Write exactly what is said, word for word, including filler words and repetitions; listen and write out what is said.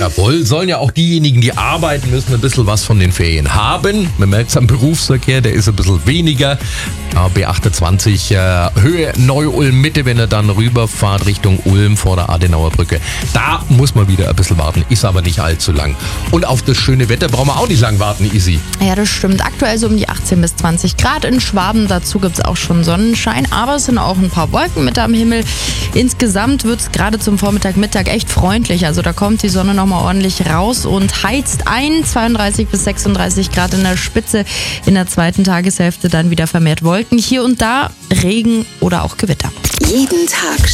Jawohl, sollen ja auch diejenigen, die arbeiten müssen, ein bisschen was von den Ferien haben. Man merkt es am Berufsverkehr, der ist ein bisschen weniger. B achtundzwanzig, äh, Höhe Neu-Ulm-Mitte, wenn ihr dann rüberfahrt Richtung Ulm vor der Adenauer Brücke. Da muss man wieder ein bisschen warten, ist aber nicht allzu lang. Und auf das schöne Wetter brauchen wir auch nicht lang warten, Isi. Ja, das stimmt. Aktuell so um die achtzehn bis zwanzig Grad in Schwaben. Dazu gibt es auch schon Sonnenschein, aber es sind auch ein paar Wolken mit am Himmel. Insgesamt wird es gerade zum Vormittag, Mittag echt freundlich. Also da kommt die Sonne nochmal ordentlich raus und heizt ein. zweiunddreißig bis sechsunddreißig Grad in der Spitze. In der zweiten Tageshälfte dann wieder vermehrt Wolken. Hier und da Regen oder auch Gewitter. Jeden Tag